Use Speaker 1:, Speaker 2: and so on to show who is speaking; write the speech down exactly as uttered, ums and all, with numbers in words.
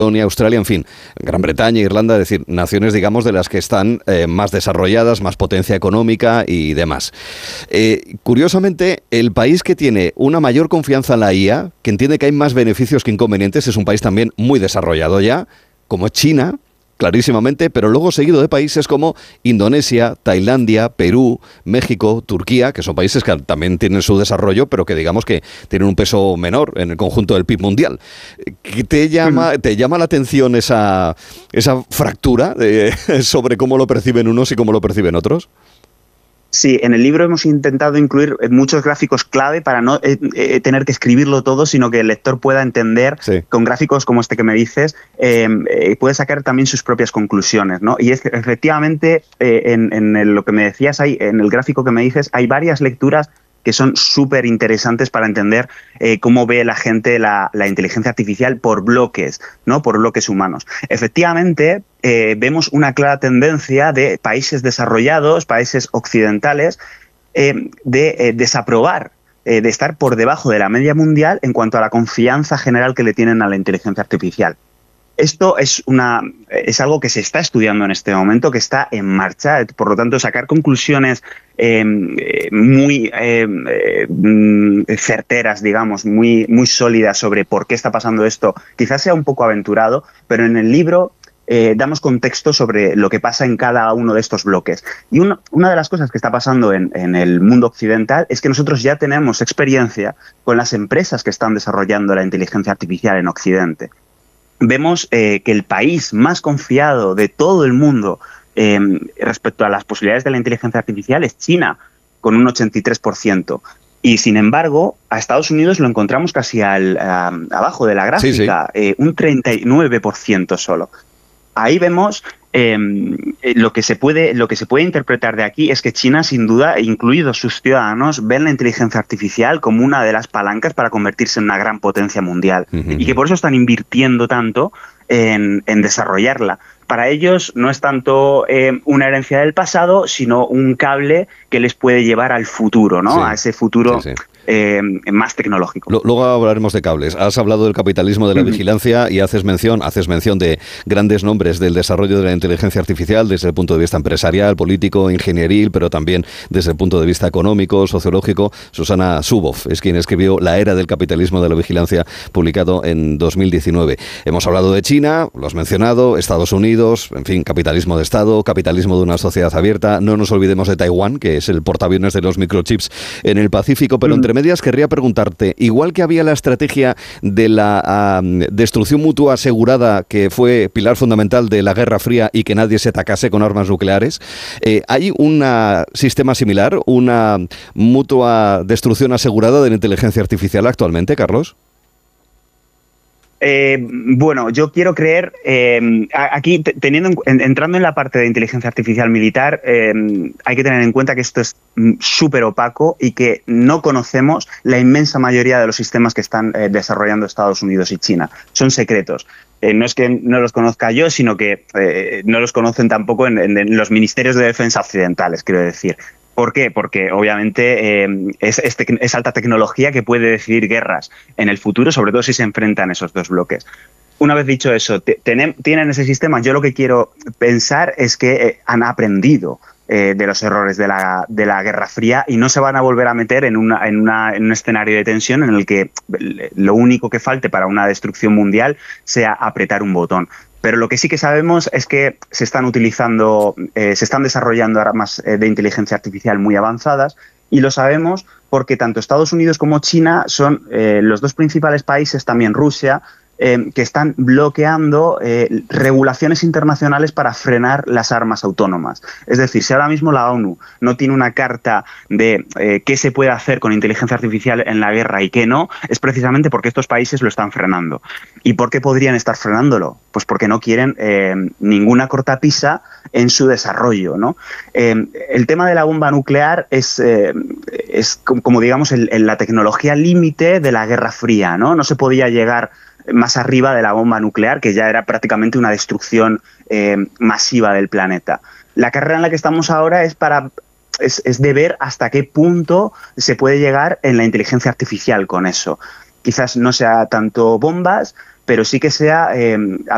Speaker 1: Australia, en fin, Gran Bretaña, Irlanda, es decir, naciones, digamos, de las que están eh, más desarrolladas, más potencia económica y demás. Eh, curiosamente, el país que tiene una mayor confianza en la I A, que entiende que hay más beneficios que inconvenientes, es un país también muy desarrollado ya, como es China, clarísimamente, pero luego seguido de países como Indonesia, Tailandia, Perú, México, Turquía, que son países que también tienen su desarrollo, pero que digamos que tienen un peso menor en el conjunto del P I B mundial. ¿Qué te llama, te llama la atención esa, esa fractura de, sobre cómo lo perciben unos y cómo lo perciben otros?
Speaker 2: Sí, en el libro hemos intentado incluir muchos gráficos clave para no eh, eh, tener que escribirlo todo, sino que el lector pueda entender, sí, con gráficos como este que me dices, eh, eh, puede sacar también sus propias conclusiones, ¿no? Y es, efectivamente, eh, en, en el, lo que me decías, hay, en el gráfico que me dices, hay varias lecturas que son súper interesantes para entender eh, cómo ve la gente la, la inteligencia artificial por bloques, ¿no? Por bloques humanos. Efectivamente, eh, vemos una clara tendencia de países desarrollados, países occidentales, eh, de eh, desaprobar, eh, de estar por debajo de la media mundial en cuanto a la confianza general que le tienen a la inteligencia artificial. Esto es, una, es algo que se está estudiando en este momento, que está en marcha. Por lo tanto, sacar conclusiones eh, muy eh, eh, certeras, digamos, muy, muy sólidas sobre por qué está pasando esto, quizás sea un poco aventurado, pero en el libro eh, damos contexto sobre lo que pasa en cada uno de estos bloques. Y una, una de las cosas que está pasando en, en el mundo occidental es que nosotros ya tenemos experiencia con las empresas que están desarrollando la inteligencia artificial en Occidente. Vemos eh, que el país más confiado de todo el mundo eh, respecto a las posibilidades de la inteligencia artificial es China, con un ochenta y tres por ciento. Y, sin embargo, a Estados Unidos lo encontramos casi al, a, abajo de la gráfica, sí, sí. Eh, un treinta y nueve por ciento solo. Ahí vemos eh, lo que se puede, lo que se puede interpretar de aquí es que China, sin duda, incluidos sus ciudadanos, ven la inteligencia artificial como una de las palancas para convertirse en una gran potencia mundial. Uh-huh. Y que por eso están invirtiendo tanto en, en desarrollarla. Para ellos no es tanto eh, una herencia del pasado, sino un cable que les puede llevar al futuro, ¿no? Sí. A ese futuro... Sí, sí. Eh, más tecnológico.
Speaker 1: Luego hablaremos de cables. Has hablado del capitalismo de la vigilancia y haces mención, haces mención de grandes nombres del desarrollo de la inteligencia artificial desde el punto de vista empresarial, político, ingenieril, pero también desde el punto de vista económico, sociológico. Susana Zuboff es quien escribió La era del capitalismo de la vigilancia, publicado en dos mil diecinueve. Hemos hablado de China, lo has mencionado, Estados Unidos, en fin, capitalismo de Estado, capitalismo de una sociedad abierta. No nos olvidemos de Taiwán, que es el portaaviones de los microchips en el Pacífico, pero entre medias querría preguntarte, igual que había la estrategia de la uh, destrucción mutua asegurada, que fue pilar fundamental de la Guerra Fría y que nadie se atacase con armas nucleares, eh, ¿hay un sistema similar, una mutua destrucción asegurada de la inteligencia artificial actualmente, Carlos?
Speaker 2: Eh, bueno, yo quiero creer, eh, aquí teniendo en, entrando en la parte de inteligencia artificial militar, eh, hay que tener en cuenta que esto es súper opaco y que no conocemos la inmensa mayoría de los sistemas que están eh, desarrollando Estados Unidos y China. Son secretos. Eh, no es que no los conozca yo, sino que eh, no los conocen tampoco en, en, en los ministerios de defensa occidentales, quiero decir. ¿Por qué? Porque obviamente eh, es, es, es alta tecnología que puede decidir guerras en el futuro, sobre todo si se enfrentan esos dos bloques. Una vez dicho eso, ten, tienen ese sistema. Yo lo que quiero pensar es que eh, han aprendido eh, de los errores de la, de la Guerra Fría y no se van a volver a meter en, una, en, una, en un escenario de tensión en el que lo único que falte para una destrucción mundial sea apretar un botón. Pero lo que sí que sabemos es que se están utilizando, eh, se están desarrollando armas eh, de inteligencia artificial muy avanzadas y lo sabemos porque tanto Estados Unidos como China son eh, los dos principales países, también Rusia, eh, que están bloqueando eh, regulaciones internacionales para frenar las armas autónomas. Es decir, si ahora mismo la ONU no tiene una carta de eh, qué se puede hacer con inteligencia artificial en la guerra y qué no, es precisamente porque estos países lo están frenando. ¿Y por qué podrían estar frenándolo? Pues porque no quieren eh, ninguna cortapisa en su desarrollo, ¿no? Eh, el tema de la bomba nuclear es, eh, es como, como digamos, el, el, la tecnología límite de la Guerra Fría, ¿no? No se podía llegar más arriba de la bomba nuclear, que ya era prácticamente una destrucción eh, masiva del planeta. La carrera en la que estamos ahora es para es, es de ver hasta qué punto se puede llegar en la inteligencia artificial con eso. Quizás no sea tanto bombas, pero sí que sea eh,